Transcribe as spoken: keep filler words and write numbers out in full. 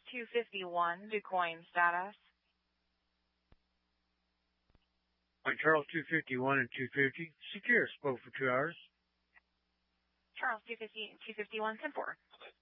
two fifty-one, DuQuoin status. White Charles two fifty-one and two fifty, secure, spoke for two hours. Charles two fifty, two fifty-one, ten four.